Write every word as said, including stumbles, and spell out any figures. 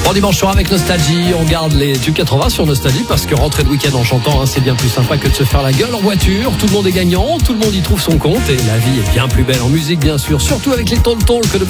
Bon dimanche soir avec Nostalgie, on garde les tubes quatre-vingts sur Nostalgie parce que rentrer de week-end en chantant, hein, c'est bien plus sympa que de se faire la gueule en voiture. Tout le monde est gagnant, tout le monde y trouve son compte et la vie est bien plus belle en musique bien sûr, surtout avec les tontons que de